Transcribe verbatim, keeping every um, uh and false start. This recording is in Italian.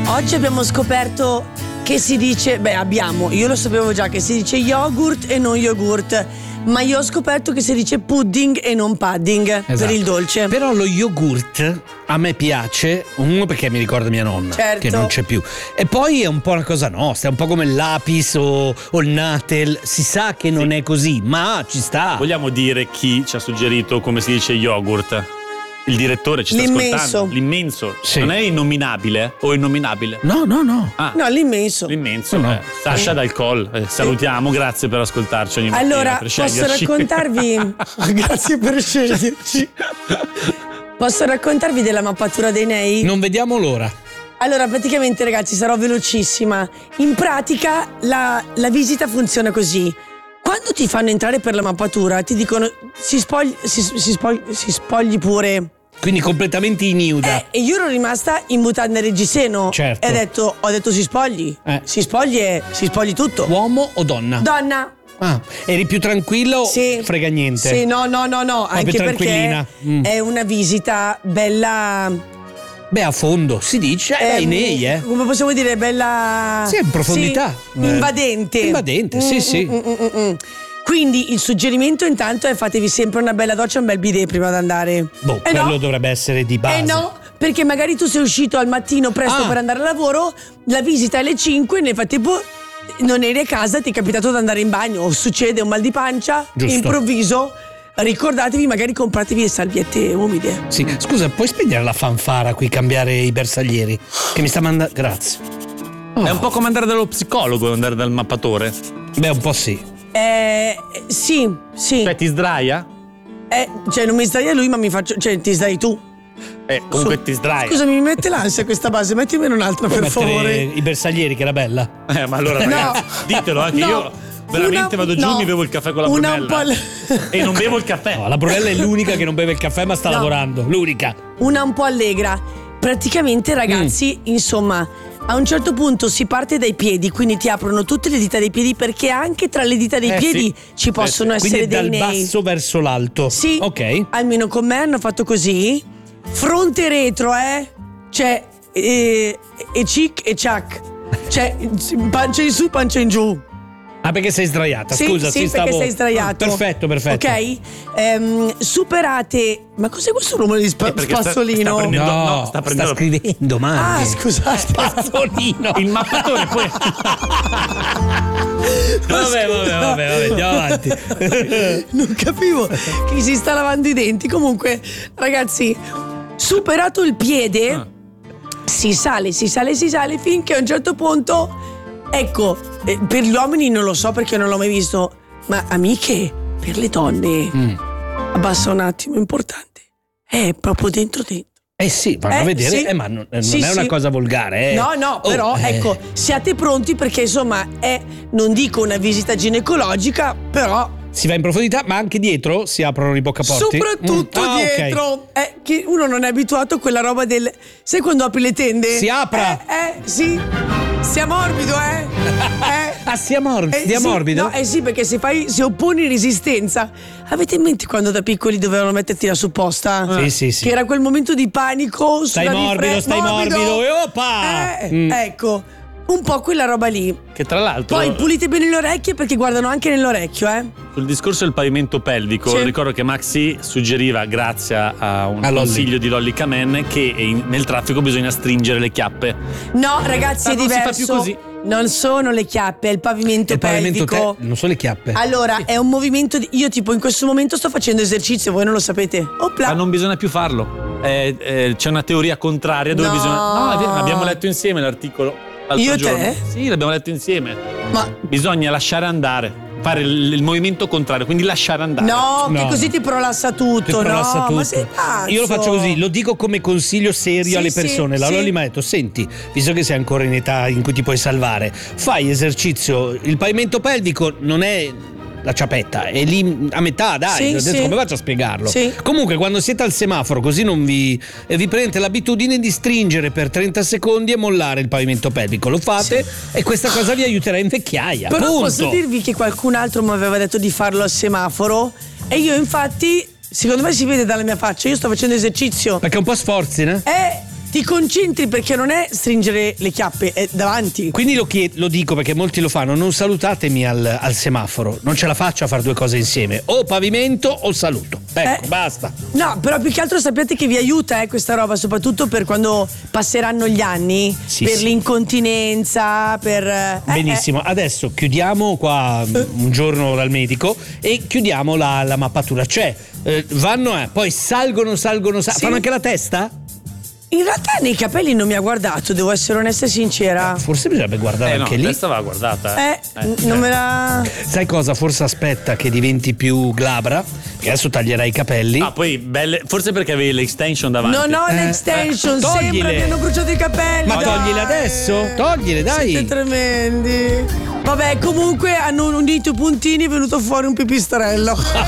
Oggi abbiamo scoperto che si dice, beh abbiamo, io lo sapevo già che si dice yogurt e non yogurt, ma io ho scoperto che si dice pudding e non pudding, esatto, per il dolce. Però lo yogurt a me piace, uno perché mi ricorda mia nonna, certo, che non c'è più, e poi è un po' una cosa nostra, è un po' come il lapis o, o il natel, si sa che non sì. è così, ma ci sta. Vogliamo dire chi ci ha suggerito come si dice yogurt? Il direttore ci sta l'immenso. ascoltando. L'immenso. Sì. Non è innominabile o innominabile? No, no, no. Ah. No, l'immenso. L'immenso. No. Eh. Sasha dal Col. Eh, salutiamo, grazie per ascoltarci ogni mattina. Allora, per posso sceglierci. raccontarvi. Grazie per sceglierci. Posso raccontarvi della mappatura dei Nei? Non vediamo l'ora. Allora, praticamente, ragazzi, sarò velocissima. In pratica, la, la visita funziona così. Quando ti fanno entrare per la mappatura, ti dicono si spogli, si, si spogli, si spogli pure. Quindi completamente ignuda. Eh, e io ero rimasta in mutande reggiseno. Certo. E ho detto, ho detto si spogli. Eh. Si spogli e si spogli tutto. Uomo o donna? Donna. Ah, eri più tranquilla o sì. frega niente? Sì, no, no, no, no. Anche perché mm. è una visita bella. Beh, a fondo, si dice, eh, ai nei, eh. Come possiamo dire, bella. Sì, in profondità. Sì, invadente. Invadente, mm, sì, sì. Mm, mm, mm, mm. Quindi il suggerimento intanto è fatevi sempre una bella doccia e un bel bidet prima di andare. Boh, eh quello no. dovrebbe essere di base. Eh no, perché magari tu sei uscito al mattino presto ah. per andare al lavoro, la visita è alle cinque, nel frattempo non eri a casa, ti è capitato di andare in bagno, o succede un mal di pancia, giusto, improvviso. Ricordatevi, magari compratevi le salviette umide. Sì, scusa, puoi spegnere la fanfara qui, cambiare i bersaglieri? Che mi sta mandando. Grazie. Oh. È un po' come andare dallo psicologo, andare dal mappatore. Beh, un po' sì. Eh, sì, sì. Cioè, ti sdraia? Eh, cioè, non mi sdraia lui, ma mi faccio. Cioè, ti sdrai tu. Eh, comunque Su, ti sdraia. Scusa, mi mette l'ansia questa base, mettimene un'altra, puoi per favore. I bersaglieri, che era bella. Eh, ma allora, no. ragazzi, ditelo anche no. io. Veramente una, vado giù, no, mi bevo il caffè con la una Brunella un po' e non bevo il caffè. No, la Brunella è l'unica che non beve il caffè ma sta no. lavorando, l'unica. Una un po' allegra. Praticamente, ragazzi, mm. insomma, a un certo punto si parte dai piedi, quindi ti aprono tutte le dita dei piedi, perché anche tra le dita dei eh, piedi sì. ci possono eh, sì. essere quindi dei dal nei. basso verso l'alto. Sì, ok. Almeno con me hanno fatto così. Fronte e retro, eh. Cioè, e, e cic e ciac. Cioè, pancia in su, pancia in giù. Ah, perché sei sdraiata, sì, scusa, sì, ti stavo... perché sei sdraiato. Ah, perfetto, perfetto. Ok? Ehm, superate... Ma cos'è questo rumore di spa- eh spazzolino? Sta, sta prendendo, no, no, sta, prendendo... sta scrivendo, ma Ah, scusate. Spazzolino. Il mappatore poi... vabbè, vabbè, vabbè, vabbè, andiamo avanti. Non capivo che si sta lavando i denti. Comunque, ragazzi, superato il piede, ah. si sale, si sale, si sale, finché a un certo punto... Ecco, eh, per gli uomini non lo so perché non l'ho mai visto, ma amiche, per le donne, mm. abbassa un attimo, è importante. È proprio dentro dentro. Eh sì, vanno eh, a vedere, sì. eh, ma non, non sì, è una sì. cosa volgare. Eh. No, no, oh, però eh. ecco, siate pronti perché insomma è, non dico una visita ginecologica, però... Si va in profondità, ma anche dietro si aprono i boccaporti? Soprattutto mm. ah, okay. dietro. Eh, che uno non è abituato a quella roba del... Sai quando apri le tende? Si apra. Eh, eh sì. Sia morbido, eh? eh. Ah, sia mor- eh, sia sì, morbido? No, eh sì, perché se fai, se opponi resistenza. Avete in mente quando da piccoli dovevano metterti la supposta? Sì, sì, sì. Che era quel momento di panico. Stai morbido, fre- stai morbido, morbido e oppa! Eh, mm. Ecco. Un po' quella roba lì. Che tra l'altro... Poi pulite bene le orecchie perché guardano anche nell'orecchio, eh. Sul discorso del pavimento pelvico, sì. ricordo che Maxi suggeriva, grazie a un a consiglio Lolli. di Lolli Kamen, che in, nel traffico bisogna stringere le chiappe. No, ragazzi, Ma è non diverso. si fa più così. Non sono le chiappe, è il pavimento il pelvico. Pavimento te- non sono le chiappe. Allora, sì. è un movimento di... Io tipo in questo momento sto facendo esercizio, voi non lo sapete. Opla. Ma non bisogna più farlo. Eh, eh, c'è una teoria contraria dove no. bisogna... No, è vero, abbiamo letto insieme l'articolo. Io e te? Sì, Sì, l'abbiamo letto insieme. Ma bisogna lasciare andare, fare il, il movimento contrario, quindi lasciare andare. No, no. che così ti prolassa tutto. Ti prolassa no, tutto. Ma sei pazzo. Io lo faccio così, lo dico come consiglio serio sì, alle persone. Sì, la sì. Lolli mi ha detto: senti, visto che sei ancora in età in cui ti puoi salvare, fai esercizio. Il pavimento pelvico non è la ciapetta, è lì a metà, dai. Sì, Adesso sì. come faccio a spiegarlo? Sì. Comunque, quando siete al semaforo, così non vi eh, vi prendete l'abitudine di stringere per trenta secondi e mollare il pavimento pelvico. Lo fate sì. e questa cosa vi aiuterà in vecchiaia. Però punto. posso dirvi che qualcun altro mi aveva detto di farlo al semaforo e io infatti, secondo me si vede dalla mia faccia, io sto facendo esercizio. Perché un po' sforzi, né? Eh ti concentri, perché non è stringere le chiappe, è davanti. Quindi lo, chied- lo dico perché molti lo fanno, non salutatemi al, al semaforo, non ce la faccio a fare due cose insieme, o pavimento o saluto. Ecco, Eh. basta. No, però più che altro sappiate che vi aiuta eh, questa roba, soprattutto per quando passeranno gli anni, Sì, per sì. l'incontinenza, per... eh, Benissimo, adesso chiudiamo qua un giorno dal medico e chiudiamo la, la mappatura. Cioè, eh, vanno, eh, poi salgono, salgono, salgono. Sì. Fanno anche la testa? In realtà nei capelli non mi ha guardato, devo essere onesta e sincera. Forse bisognerebbe guardare Eh no, anche lì. questa va guardata. Eh, n- non me la... Sai cosa? Forse aspetta che diventi più glabra, che adesso taglierai i capelli. Ah, poi belle. Forse perché avevi l'extension davanti. Non ho Eh, l'extension, eh, sembra toglile. mi hanno bruciato i capelli. Ma dai. toglile adesso, toglile, dai. Siete tremendi. Vabbè, comunque hanno unito i puntini, è venuto fuori un pipistrello.